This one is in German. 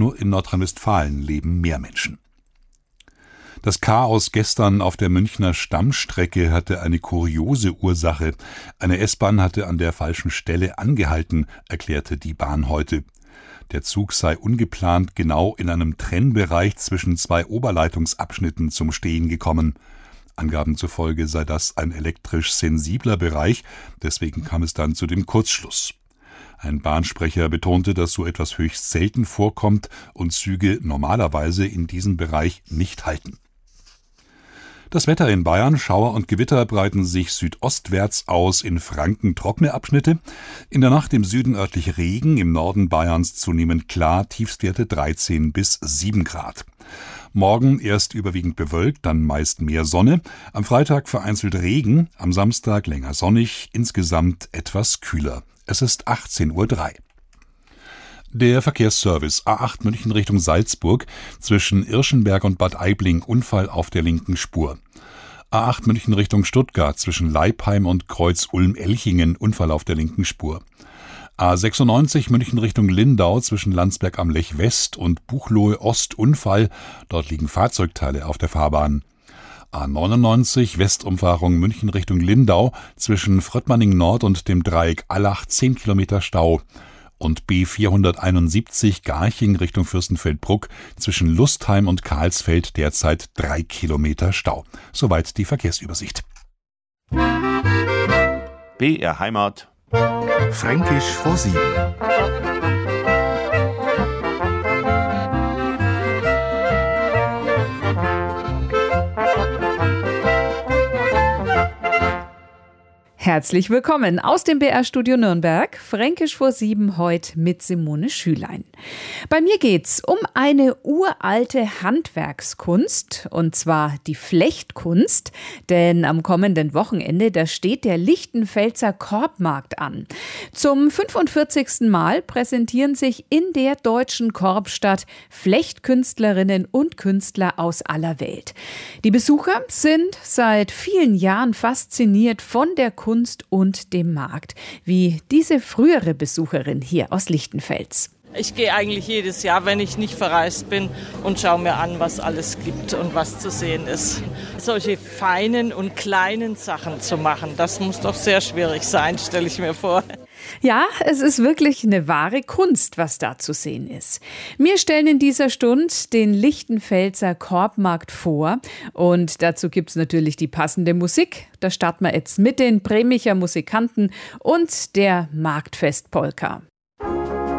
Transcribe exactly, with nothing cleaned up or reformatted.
Nur in Nordrhein-Westfalen leben mehr Menschen. Das Chaos gestern auf der Münchner Stammstrecke hatte eine kuriose Ursache. Eine S-Bahn hatte an der falschen Stelle angehalten, erklärte die Bahn heute. Der Zug sei ungeplant genau in einem Trennbereich zwischen zwei Oberleitungsabschnitten zum Stehen gekommen. Angaben zufolge sei das ein elektrisch sensibler Bereich, deswegen kam es dann zu dem Kurzschluss. Ein Bahnsprecher betonte, dass so etwas höchst selten vorkommt und Züge normalerweise in diesem Bereich nicht halten. Das Wetter in Bayern: Schauer und Gewitter breiten sich südostwärts aus, in Franken trockene Abschnitte. In der Nacht im Süden örtlich Regen, im Norden Bayerns zunehmend klar, Tiefstwerte dreizehn bis sieben Grad. Morgen erst überwiegend bewölkt, dann meist mehr Sonne. Am Freitag vereinzelt Regen, am Samstag länger sonnig, insgesamt etwas kühler. Es ist achtzehn Uhr drei. Der Verkehrsservice: A acht München Richtung Salzburg, zwischen Irschenberg und Bad Aibling Unfall auf der linken Spur. A acht München Richtung Stuttgart, zwischen Leipheim und Kreuz Ulm-Elchingen Unfall auf der linken Spur. A sechsundneunzig München Richtung Lindau, zwischen Landsberg am Lech West und Buchloe Ost Unfall, dort liegen Fahrzeugteile auf der Fahrbahn. A neunundneunzig Westumfahrung München Richtung Lindau, zwischen Fröttmanning Nord und dem Dreieck Allach zehn Kilometer Stau. Und B vierhunderteinundsiebzig Garching Richtung Fürstenfeldbruck, zwischen Lustheim und Karlsfeld derzeit drei Kilometer Stau. Soweit die Verkehrsübersicht. B R Heimat. Fränkisch vor sieben. Herzlich willkommen aus dem B R-Studio Nürnberg, Fränkisch vor sieben, heute mit Simone Schülein. Bei mir geht's um eine uralte Handwerkskunst, und zwar die Flechtkunst, denn am kommenden Wochenende, da steht der Lichtenfelser Korbmarkt an. Zum fünfundvierzigsten Mal präsentieren sich in der deutschen Korbstadt Flechtkünstlerinnen und Künstler aus aller Welt. Die Besucher sind seit vielen Jahren fasziniert von der Kunst Kunst und dem Markt, wie diese frühere Besucherin hier aus Lichtenfels. Ich gehe eigentlich jedes Jahr, wenn ich nicht verreist bin, und schaue mir an, was alles gibt und was zu sehen ist. Solche feinen und kleinen Sachen zu machen, das muss doch sehr schwierig sein, stelle ich mir vor. Ja, es ist wirklich eine wahre Kunst, was da zu sehen ist. Wir stellen in dieser Stunde den Lichtenfelser Korbmarkt vor und dazu gibt es natürlich die passende Musik. Da starten wir jetzt mit den Bremicher Musikanten und der Marktfestpolka.